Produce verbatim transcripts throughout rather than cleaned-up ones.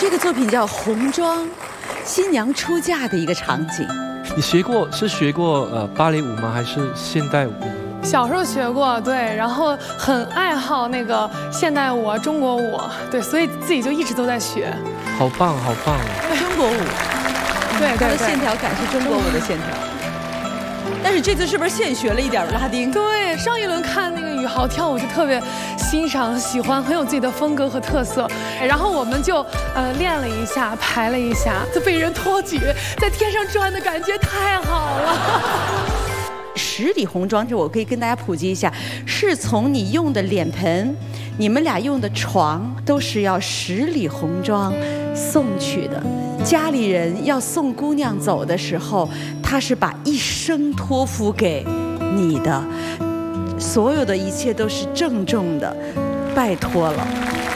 这个作品叫《红妆》，新娘出嫁的一个场景。 你学过是学过呃芭蕾舞吗？还是现代舞？ 小时候学过，对，然后很爱好那个现代舞、中国舞，对，所以自己就一直都在学。 好棒，好棒！ 中国舞， 对对对， 它的线条感是中国舞的线条。但是这次是不是现学了一点拉丁？ 对，上一轮看那个宇豪跳舞就特别欣赏、喜欢，很有自己的风格和特色。然后我们就呃练了一下，排了一下，就被人托举在天上转的感觉太好了。 十里红妆，这我可以跟大家普及一下，是从你用的脸盆，你们俩用的床，都是要十里红妆送去的。家里人要送姑娘走的时候，他是把一生托付给你的，所有的一切都是郑重的，拜托了。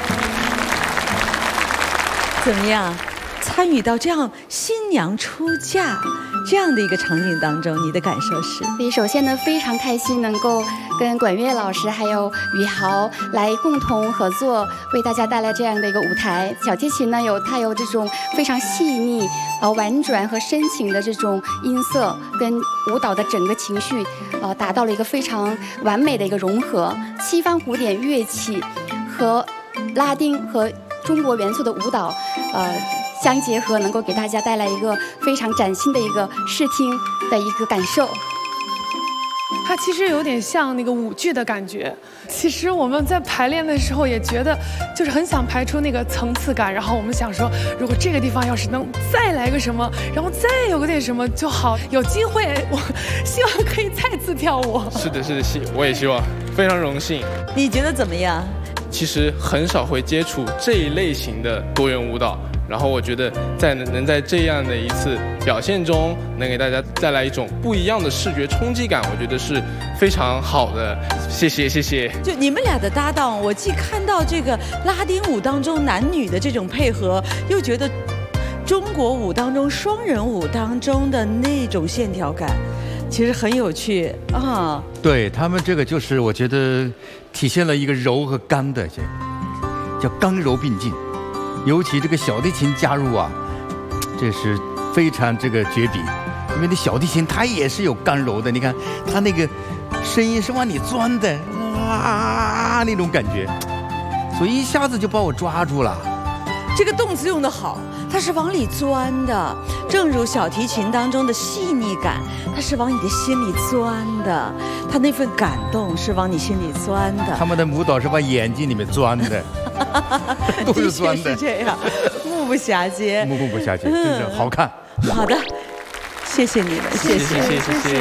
怎么样？参与到这样新娘出嫁这样的一个场景当中，你的感受是？ 所以首先呢，非常开心能够跟管乐老师还有宇豪来共同合作，为大家带来这样的一个舞台。小提琴呢，有它有这种非常细腻、呃婉转和深情的这种音色，跟舞蹈的整个情绪，呃，达到了一个非常完美的一个融合。西方古典乐器和拉丁和中国元素的舞蹈，呃。相结合，能够给大家带来一个非常崭新的一个视听的一个感受。 它其实有点像那个舞剧的感觉。其实我们在排练的时候也觉得，就是很想排出那个层次感。然后我们想说，如果这个地方要是能再来个什么，然后再有个点什么就好。有机会，我希望可以再次跳舞。 是的，是的，希我也希望，非常荣幸。 你觉得怎么样？ 其实很少会接触这一类型的多元舞蹈。然后我觉得在能在这样的一次表现中，能给大家带来一种不一样的视觉冲击感，我觉得是非常好的。谢谢，谢谢。 就你们俩的搭档，我既看到这个拉丁舞当中男女的这种配合，又觉得中国舞当中双人舞当中的那种线条感，其实很有趣啊。 对他们这个就是我觉得体现了一个柔和刚的这个，叫刚柔并进。尤其这个小提琴加入啊，这是非常这个绝笔，因为那小提琴它也是有刚柔的，你看它那个声音是往里钻的，哇那种感觉，所以一下子就把我抓住了。 这个动词用得好，它是往里钻的，正如小提琴当中的细腻感，它是往你的心里钻的，它那份感动是往你心里钻的。 他们的舞蹈是往眼睛里面钻的。都是酸的， 是这样，目不暇接， 目不暇接，真是好看。 好的，谢谢你们，谢谢谢谢谢。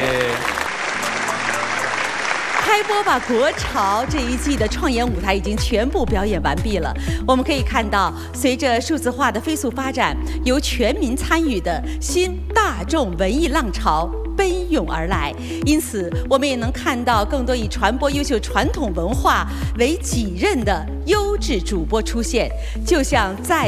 开播吧国潮这一季的创演舞台已经全部表演完毕了。我们可以看到，随着数字化的飞速发展，由全民参与的新大众文艺浪潮奔涌而来，因此我们也能看到更多以传播优秀传统文化为己任的优质主播出现，就像在